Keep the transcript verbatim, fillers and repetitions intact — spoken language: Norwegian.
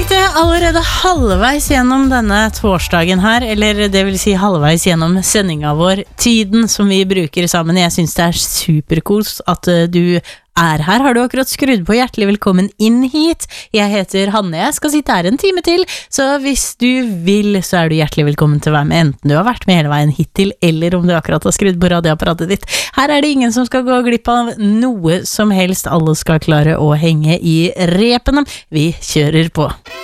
tenkte allerede halvveis gjennom denne torsdagen her, eller det vil si halvveis gjennom sendinga vår, tiden som vi bruker sammen. Jeg synes det er superkos at uh, du er her. Har du akkurat skrudd på? Hjertelig velkommen inn hit. Jeg heter Hanne, jeg skal sitte her en time til, så hvis du vil, så er du hjertelig velkommen til å være med, enten du har vært med hele veien hittil, eller om du akkurat har skrudd på radioapparatet ditt. Her er det ingen som skal gå glipp av noe som helst. Alle skal klare å henge i repene. Vi kjører på.